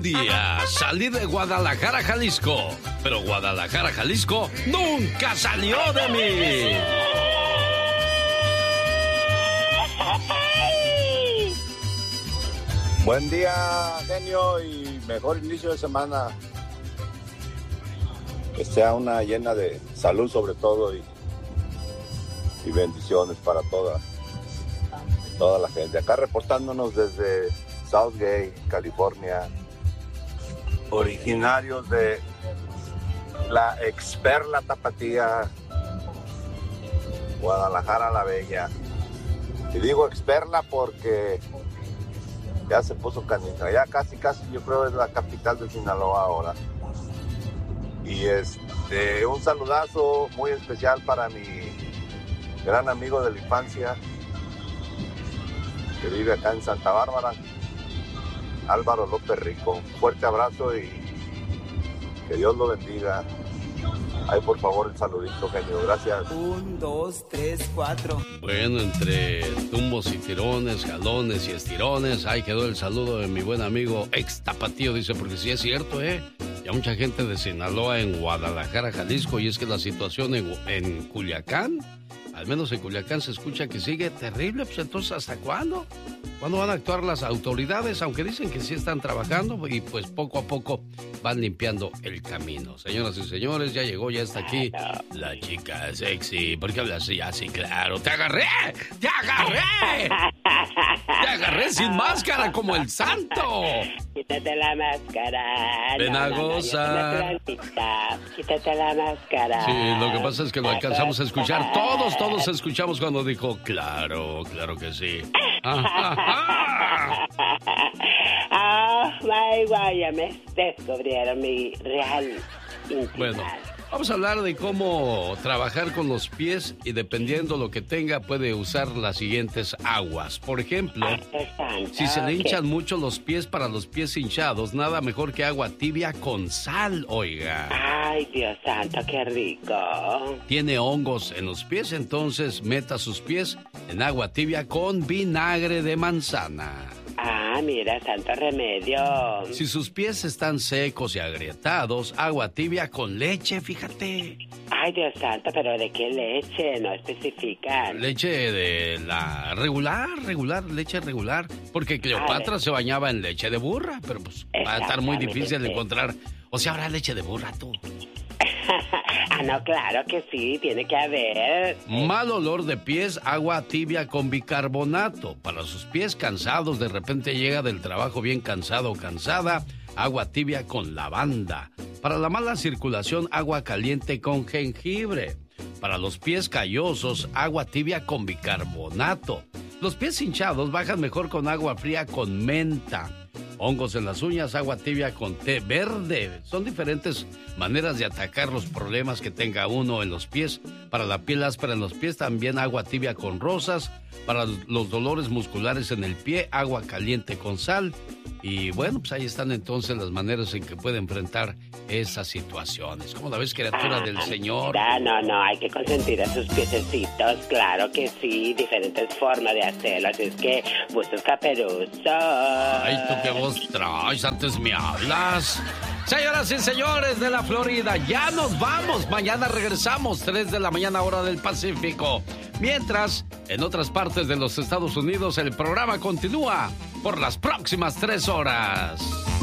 día salí de Guadalajara, Jalisco, pero Guadalajara, Jalisco nunca salió de mí. Buen día, genio, y mejor inicio de semana. Que sea una llena de salud sobre todo y bendiciones para toda la gente. Acá reportándonos desde Southgate, California, originarios de la Experla Tapatía, Guadalajara la Bella. Y digo Experla porque ya se puso canija, ya casi yo creo es la capital de Sinaloa ahora. Y un saludazo muy especial para mi gran amigo de la infancia que vive acá en Santa Bárbara, Álvaro López Rico. Un fuerte abrazo y que Dios lo bendiga. Ahí, por favor, el saludito, genio. Gracias. 1, 2, 3, 4. Bueno, entre tumbos y tirones, jalones y estirones, ahí quedó el saludo de mi buen amigo ex tapatío, dice, porque sí es cierto, ya mucha gente de Sinaloa en Guadalajara, Jalisco, y es que la situación en Culiacán, al menos en Culiacán se escucha que sigue terrible, pues entonces ¿hasta cuándo? ¿Cuándo van a actuar las autoridades? Aunque dicen que sí están trabajando y pues poco a poco van limpiando el camino. Señoras y señores, ya llegó, ya está aquí la chica sexy. ¿Por qué hablas así? Claro, ¡te agarré! ¡Te agarré! ¡Te agarré sin máscara como el santo! Quítate la máscara. Ven a gozar. Quítate la máscara. Sí, lo que pasa es que lo alcanzamos a escuchar. Todos escuchamos cuando dijo, claro que sí. Ya me descubrieron mi real intimidad. Bueno, vamos a hablar de cómo trabajar con los pies y dependiendo lo que tenga puede usar las siguientes aguas. Por ejemplo, si se le hinchan mucho los pies, para los pies hinchados, nada mejor que agua tibia con sal, oiga. Ay, Dios santo, qué rico. Tiene hongos en los pies, entonces meta sus pies en agua tibia con vinagre de manzana. Ah, mira, santo remedio. Si sus pies están secos y agrietados, agua tibia con leche, fíjate. Ay, Dios santo, pero ¿de qué leche? No especifican. Leche de la leche regular. Porque Cleopatra se bañaba en leche de burra, pero pues va a estar muy difícil de encontrar. O sea, habrá leche de burra, tú. No, claro que sí, tiene que haber. Mal olor de pies, agua tibia con bicarbonato. Para sus pies cansados, de repente llega del trabajo bien cansado o cansada, agua tibia con lavanda. Para la mala circulación, agua caliente con jengibre. Para los pies callosos, agua tibia con bicarbonato. Los pies hinchados bajan mejor con agua fría con menta. Hongos en las uñas, agua tibia con té verde. Son diferentes maneras de atacar los problemas que tenga uno en los pies. Para la piel áspera en los pies, también agua tibia con rosas. Para los dolores musculares en el pie, agua caliente con sal. Y bueno, pues ahí están entonces las maneras en que puede enfrentar esas situaciones. ¿Cómo la ves, criatura del Señor? No, hay que consentir a sus piececitos, claro que sí, diferentes formas de hacerlo, así es que bustos caperuso. Ay, ¿tú qué voz traes? Antes me hablas. Señoras y señores de la Florida, ya nos vamos. Mañana regresamos, 3 de la mañana, hora del Pacífico. Mientras, en otras partes de los Estados Unidos, el programa continúa por las próximas 3 horas.